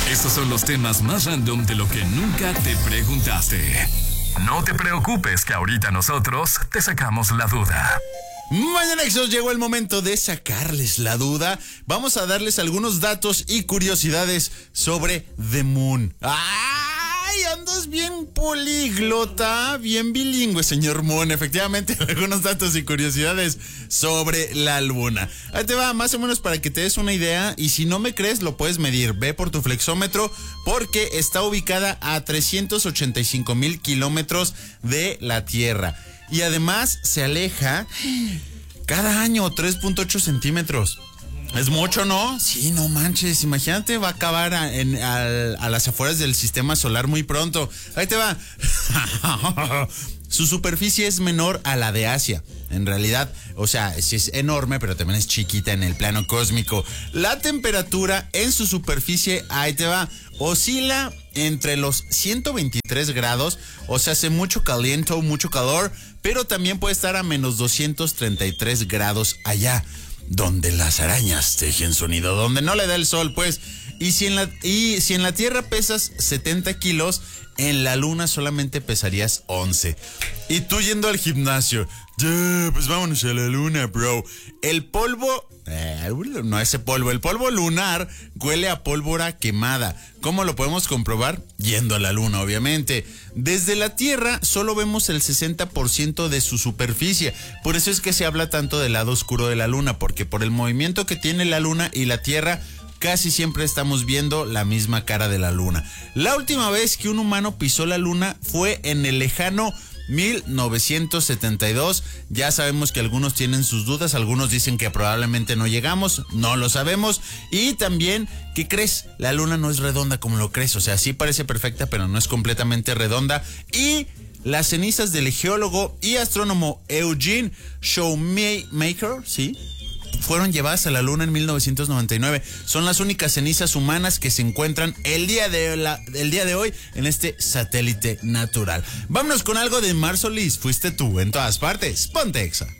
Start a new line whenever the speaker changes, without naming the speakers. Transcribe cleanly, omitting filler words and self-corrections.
Estos son los temas más random de lo que nunca te preguntaste. No te preocupes que ahorita nosotros te sacamos la duda.
Mañanexos, llegó el momento de sacarles la duda. Vamos a darles algunos datos y curiosidades sobre The Moon. ¡Ay! Andas bien políglota, bien bilingüe, señor Moon. Efectivamente, algunos datos y curiosidades sobre la luna. Ahí te va, más o menos para que te des una idea. Y si no me crees, lo puedes medir. Ve por tu flexómetro, porque está ubicada a 385,000 kilómetros de la Tierra. Y además se aleja cada año 3.8 centímetros. Es mucho, ¿no? Sí, no manches, imagínate, va a acabar a las afueras del sistema solar muy pronto. Ahí te va. Su superficie es menor a la de Asia. En realidad, o sea, sí es enorme, pero también es chiquita en el plano cósmico. La temperatura en su superficie, ahí te va, oscila entre los 123 grados, o sea, hace mucho caliente o mucho calor, pero también puede estar a menos 233 grados allá, donde las arañas tejen su nido, donde no le da el sol, pues. Y si en la Tierra pesas 70 kilos, en la Luna solamente pesarías 11. Y tú yendo al gimnasio, pues vámonos a la Luna, bro. El polvo, no ese polvo, el polvo lunar huele a pólvora quemada. ¿Cómo lo podemos comprobar? Yendo a la Luna, obviamente. Desde la Tierra solo vemos el 60% de su superficie. Por eso es que se habla tanto del lado oscuro de la Luna, porque por el movimiento que tiene la Luna y la Tierra, casi siempre estamos viendo la misma cara de la Luna. La última vez que un humano pisó la Luna fue en el lejano 1972. Ya sabemos que algunos tienen sus dudas, algunos dicen que probablemente no llegamos, no lo sabemos. Y también, ¿qué crees? La Luna no es redonda como lo crees, o sea, sí parece perfecta, pero no es completamente redonda. Y las cenizas del geólogo y astrónomo Eugene Shoemaker, ¿sí?, fueron llevadas a la Luna en 1999. Son las únicas cenizas humanas que se encuentran el día de hoy en este satélite natural. Vámonos con algo de Mar Solís. Fuiste tú en todas partes. Ponte Exa.